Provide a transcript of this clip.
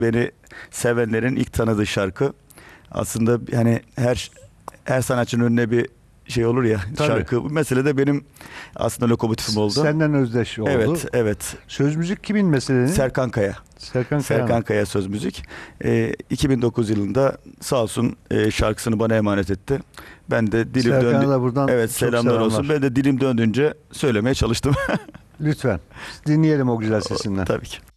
beni sevenlerin ilk tanıdığı şarkı. Aslında hani her sanatçının önüne bir şey olur ya, Tabii. şarkı. Bu mesele de benim aslında lokomotifim oldu. Senden özdeş oldu. Evet, evet. Söz müzik kimin meselenin? Serkan Kaya. Serkan Serkan Kaya söz müzik. 2009 yılında sağ olsun şarkısını bana emanet etti. Ben de dilim Serkan'a döndü. da buradan Evet, çok selamlar olsun. Ben de dilim döndüğünce söylemeye çalıştım. Lütfen dinleyelim o güzel sesinden. Tabii ki.